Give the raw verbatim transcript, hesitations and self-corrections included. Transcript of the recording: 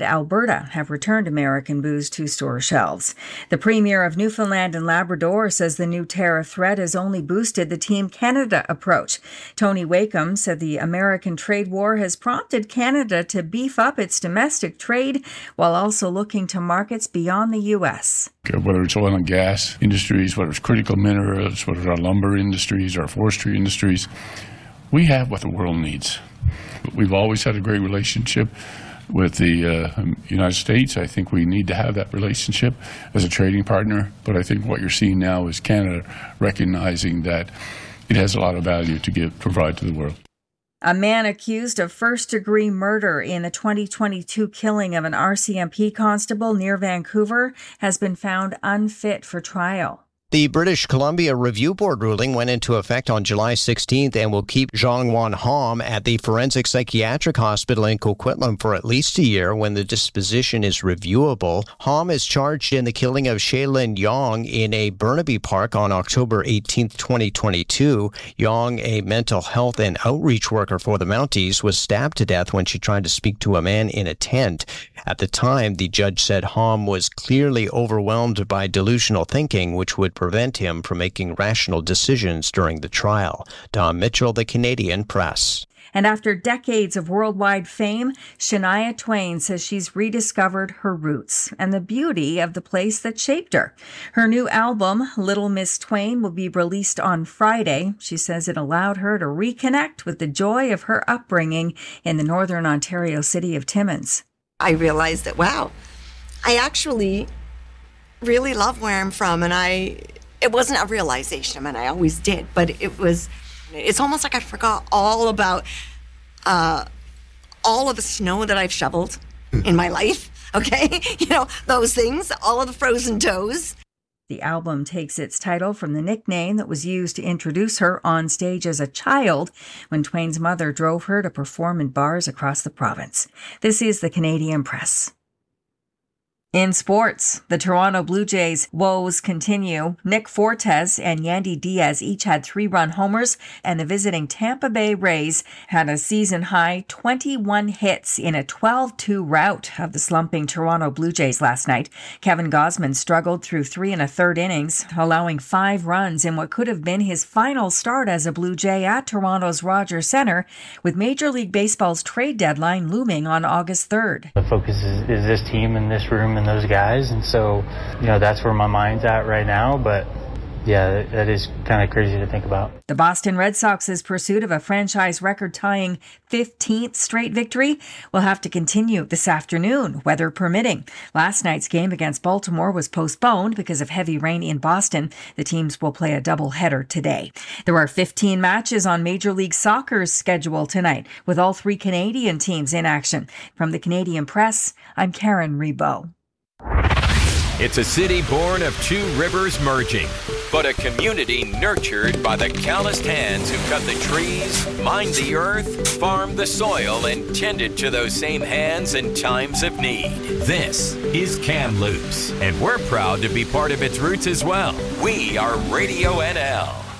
and Alberta have returned American booze to store shelves. The Premier of Newfoundland and Labrador says the new tariff threat has only boosted the Team Canada approach. Tony Wakeham said the American trade war has prompted Canada to beef up its domestic trade while also looking to markets beyond the U S. Whether it's oil and gas industries, whether it's critical minerals, whether it's our lumber industries, our forestry industries, we have what the world needs. We've always had a great relationship with the uh, United States. I think we need to have that relationship as a trading partner, but I think what you're seeing now is Canada recognizing that it has a lot of value to give, provide to the world. A man accused of first-degree murder in the twenty twenty-two killing of an R C M P constable near Vancouver has been found unfit for trial. The British Columbia Review Board ruling went into effect on July sixteenth and will keep Jeong-Won Ham at the Forensic Psychiatric Hospital in Coquitlam for at least a year when the disposition is reviewable. Ham is charged in the killing of Shailin Yong in a Burnaby Park on October eighteenth, twenty twenty-two. Yong, a mental health and outreach worker for the Mounties, was stabbed to death when she tried to speak to a man in a tent. At the time, the judge said Ham was clearly overwhelmed by delusional thinking, which would prevent him from making rational decisions during the trial. Don Mitchell, The Canadian Press. And after decades of worldwide fame, Shania Twain says she's rediscovered her roots and the beauty of the place that shaped her. Her new album, Little Miss Twain, will be released on Friday. She says it allowed her to reconnect with the joy of her upbringing in the northern Ontario city of Timmins. I realized that, wow, I actually really love where I'm from, and I it wasn't a realization. I mean, I always did, but it was it's almost like I forgot all about uh all of the snow that I've shoveled in my life. Okay, you know, those things, all of the frozen toes. The album takes its title from the nickname that was used to introduce her on stage as a child when Twain's mother drove her to perform in bars across the province. This is the Canadian Press. In sports, the Toronto Blue Jays' woes continue. Nick Fortes and Yandy Diaz each had three-run homers, and the visiting Tampa Bay Rays had a season-high twenty-one hits in a twelve two rout of the slumping Toronto Blue Jays last night. Kevin Gausman struggled through three and a third innings, allowing five runs in what could have been his final start as a Blue Jay at Toronto's Rogers Centre, with Major League Baseball's trade deadline looming on August third. The focus is, is this team in this room and those guys, and so, you know, that's where my mind's at right now, but yeah, that is kind of crazy to think about. The Boston Red Sox's pursuit of a franchise record-tying fifteenth straight victory will have to continue this afternoon, weather permitting. Last night's game against Baltimore was postponed because of heavy rain in Boston. The teams will play a doubleheader today. There are fifteen matches on Major League Soccer's schedule tonight, with all three Canadian teams in action. From the Canadian Press, I'm Karen Rebo. It's a city born of two rivers merging, but a community nurtured by the calloused hands who cut the trees, mined the earth, farmed the soil, and tended to those same hands in times of need. This is Kamloops, and we're proud to be part of its roots as well. We are Radio N L.